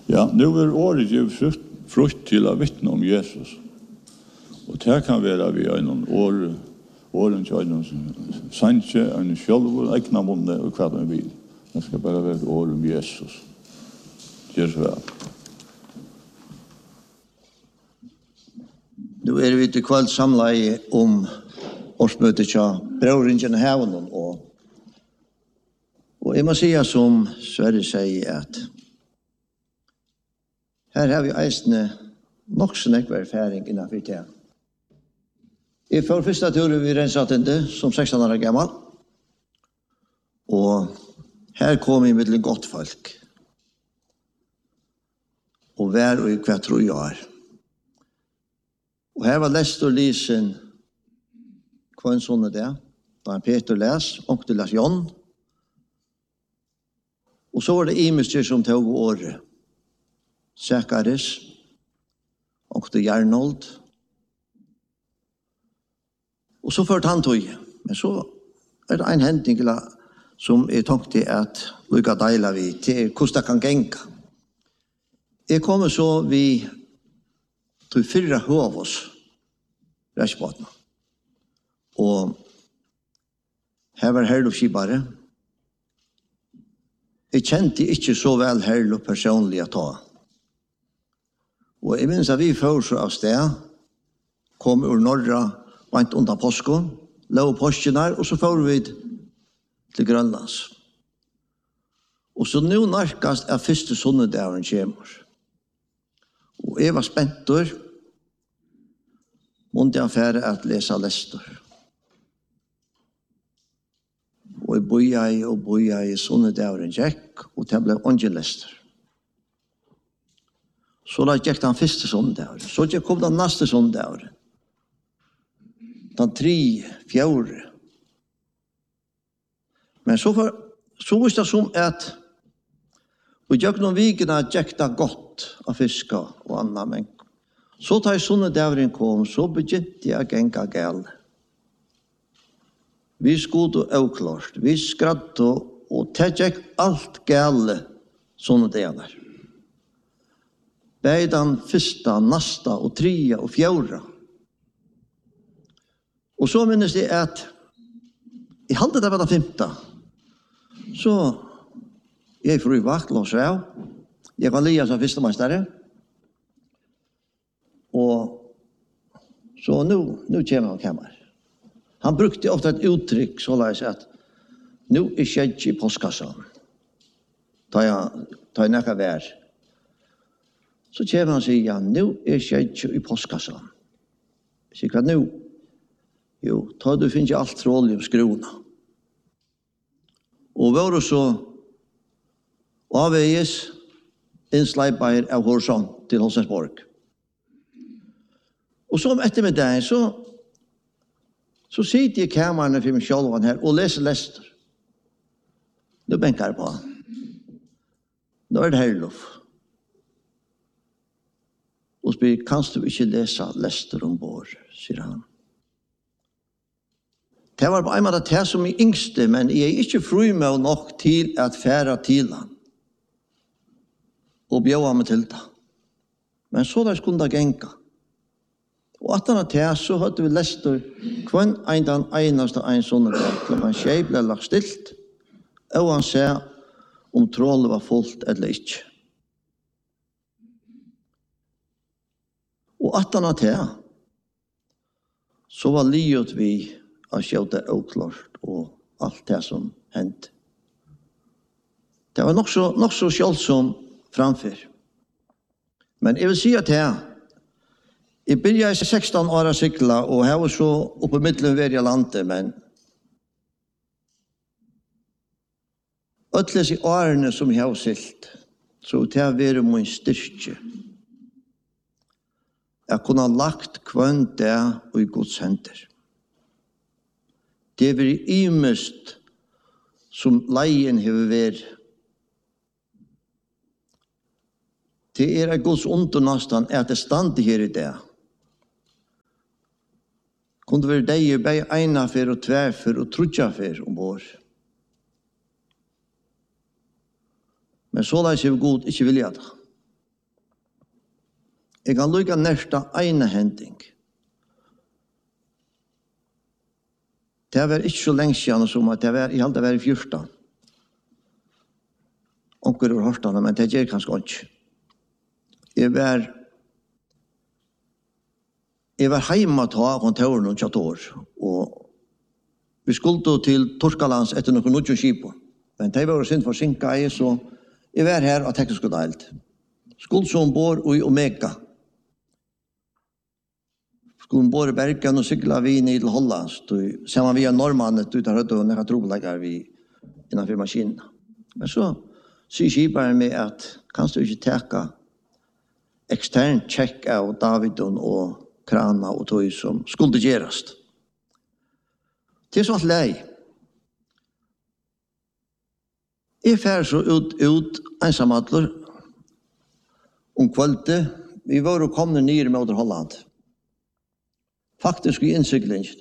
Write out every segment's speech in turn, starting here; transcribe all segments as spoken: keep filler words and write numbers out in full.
Ja, nu er året givet frukt, frukt til å vittne om Jesus. Og det kan være vi har noen år, åren til en sanje, en sjølv, egna munne og hva man vil. Det skal bare være et år om Jesus. Gjør så vel. Nu er vi til kveld samlet om årsmøtet til Brøringen Havnen, og, og jeg må si som Sverre sier at her har vi eisne nok så nekvar erfaring innenfor det. Jeg får første tur vi rensattende som seksten år gammel, og her kom jeg med godt folk. Og hver og hver tror jeg er. Og her var Lester Lisen, hva en sånn er det? Da en Peter les, onkel les Jon. Og så var det Imester som tog året. Sekaris, onkel Gjernold. Og så førte han tog. Men så er det en hendning som jeg tenkte at lukka deila vi til hvordan det kan genka. Jeg kommer så vi til fyrre hovås reisbåten. Og her var herlufskibare. Jeg kjente ikke så vel herluf personlig å ta. Og jeg minns at vi først av sted kom ur norra vant under påsken, lov påskene, og så får vi til Grønlands. Og så nå nærkast er første sunnedagen kommer. Og jeg var spentur, måtte jeg fære at lese Lester. Og jeg boja i og boja i sunnedagen gikk, og det ble ånge Lester. Så da gikk den første sunnedagen. Så kom den neste sunnedagen. Den tre, fjore. Men så, for, så var det som at og jeg noen vikene gikk det godt av fiska og annet, men så da sunnedavren kom, så begynte jeg å genka gale. Vi skulle avklart, vi skratt og det gikk alt gale sunnedavren. Begge den første, neste og tredje og fjore. Og så minnes jeg at jeg hadde det var det femte. Så jeg får i vakt, lås av. Jeg var lia som førstemeistere. Og så nå, nå kommer han kammer. Han brukte ofte et uttrykk så la jeg si at nå er skjedd i postkassan. Ta jeg, ta jeg nekka vær. Så kommer han og sier, ja, nå er skjedd i postkassan. Sier hva nå? Jo, ta du finner alt trådlig om skrona. Og var det så avveges innsleiper av horisont til Holsensborg. Og så om ettermiddagen, så, så sitter jeg i kammeren for meg selv her og leser Lester. Nå benker jeg på han. Nå er det herlof. Og spør, kanst du ikke lese Lester ombord, sier han. Det var på en måte det som er yngste, men jeg er ikke fri med nok til at fære til han. Og bjøve meg til det. Men så der skulle det genka. Og at han til så hadde vi Lester hver en den eneste en sånn dag. Klokken skje ble lagt stilt. Og han sa om trålet var fullt eller ikke. Og at han til så var livet vi av skjøte avklart og alt det som hendte. Det var nok så, nok så skjølsom framfor. Men jeg vil si at jeg, jeg begynte i seksten år av sykla, og jeg var så oppe i midten ved i landet, men øtles i årene som jeg har sylt, så det har vært min styrke. Jeg kunne ha lagt kvann det og i Guds hender. Det er imest som leien har vært. Det er et Guds undernastan at det stande her i det. Kunne være deg i begge ena for og tverfer og trutja for ombord. Men så leis er vi god ikke vilja det. Jeg kan lykke næsta ene hending. Det var ikke så lenge siden som at det var, jeg hadde vært fjorten. Onker ur hørstene, men det gjør kanskje ikke. Jeg var, jeg var hjemme til kontoren og tjatt år, og vi skulle til Torskalands etter noen nødvendig skip. Men det var sint for sinka i, så jeg var her og teknisk og deilt. Skulle som bor i Omega. Skulle bor i Bergen og sykla vi ned til Holland. Ser man via Norrmannen, du tar høyt og nekka trobeleggere vi innenfor maskinen. Men så sier skiparen med at kan du ikke teka ekstern tjekk av Davidon og Krana og tog som skulle gjerast. Det er sånn lei. Jeg fer så ut, ut ensamadler om kvöldet. Vi var og kom nere med Holland. Faktisk i innsiklingen.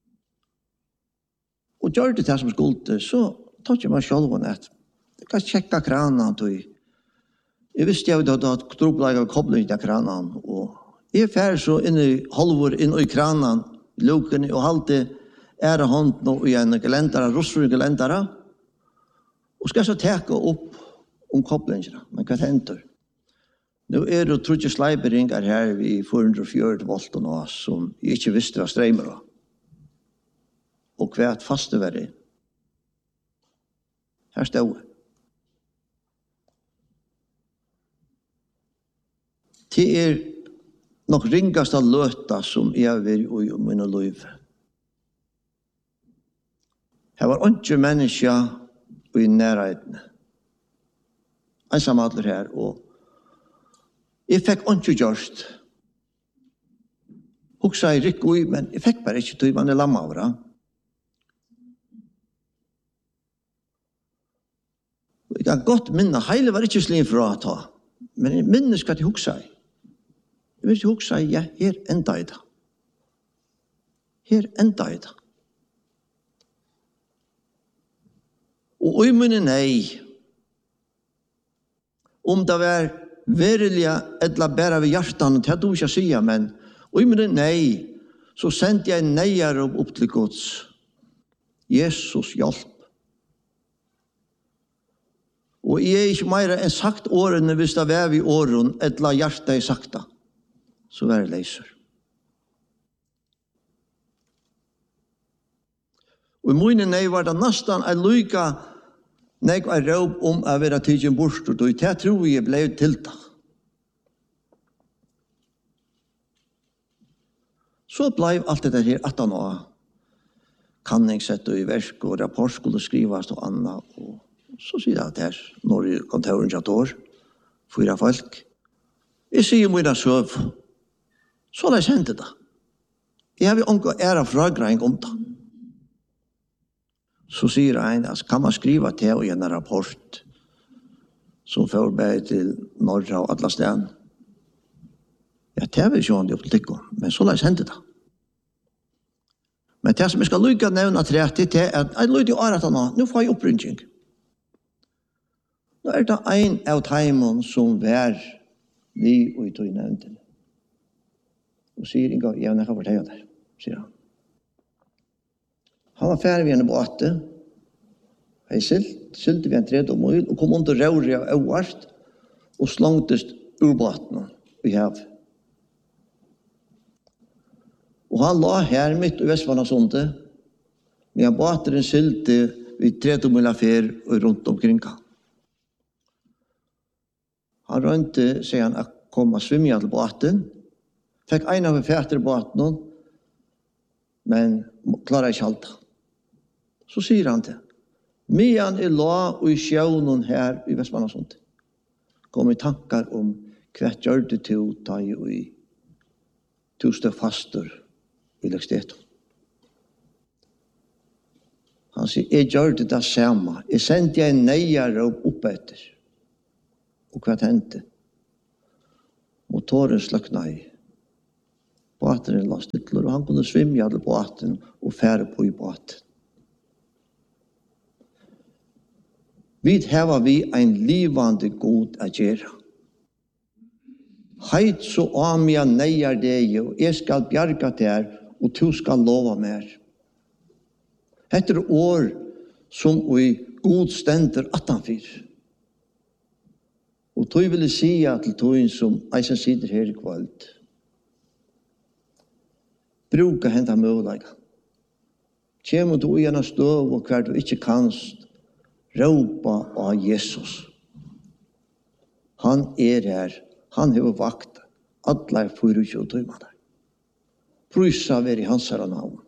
Og gjør det det som skulle, så tar jeg meg selv at jeg kan tjekke kranen. Jeg visste jeg hadde hatt trobeleggere kobling til kranen. Og jeg fer så inn i halvår, inn i kranen, luken, og halte ære hånden og i en gelendere, rostfri gelendere, og skal så teke opp om koblingene. Men hva henter? Nå er det trodde sleiberinger her vi fire hundre og fjorten volt og noe som jeg ikke visste hva streimer av. Og hva er faste var det? Her stod det. Det er nok ringast av løta som jeg vil i mine liv. Her var ikke mennesker i nærheten. Ensamadler her, og jeg fikk ikke gjørst. Hoksa jeg rikk ui, men jeg fikk bare ikke tog, man er lamma over det. Jeg kan godt minne, heile var ikke slim for å ta, men jeg minnes hva jeg hoksa jeg. Jeg vil ikke hoksa jeg, ja, her enda i det. Her enda i det. Og i munnen nei, om det var verilig eller bare ved hjertan, det hadde du ikke å si, men i munnen nei, så sendte jeg neier opp til Guds. Jesus hjelp. Og jeg er ikke mer enn sagt årene hvis det var ved årene, eller hjertet er sagt det, så var det leiser. Og i munnen nei var det nesten en lykke Nei, jeg råp om å være tidsen bort, og det tror jeg ble tiltak. Så ble alt det her at han var kanningssett og i versk, og rapport skulle skrives og annet. Og så sier jeg at her, når jeg kom til rundt et år, fyra folk. Jeg sier mye søv. Så har jeg sendt det. Jeg har ikke ære fragreng om det. Så sier han, altså, kan man skriva til i en rapport som får bare til Norra og alle stedene? Ja, det er vel ikke om det er opp men så la jeg sende det. Men det som jeg skal lykke nevne til det er at jeg lykker å rette nå, nå får jeg opprynsing. Nå er det en av timene som er vi og i tog nevnte. Og sier Inga, jeg har nekket fortelle det, sier han. Han var ferdig ved en båte. Jeg sylt, sylte ved en tredje mål, og kom under røret av øvart, og slangtest ur båten i hav. Og han la her midt i Vestmannasundet, men båten sylte ved tredje mål av fer og rundt omkring han. Han rønte, sier han, å komme og svimme til båten, fikk en av fætter båten, men klarer ikke alt. Så sier han til, «Mian er la og i sjøvnen her i Vestmannasundet. Kom i tankar om hva gjør det til ta i og i tusen faster i lekstetet. Han sier, «Jeg gjør det det samme. Jeg sendte jeg neier opp etter. Og hva hendte? Motoren sløkna i. Båten la stitler, og han kunne svimme i båten og fære på i båten. Vi har vi en livande god å gjøre. Heit så amia neier deg, og jeg skal bjarga der, og du skal lova mer. Etter år som vi god stender attanfyr. Og tog vil jeg si til tog som eisen sitter her i kveld. Bruka henta møvleika. Kjemur du i en støv og hver du ikke kanst, råpa av Jesus. Han er her. Han har vakt alle tjuefire timer. Prysa ver i hans navn.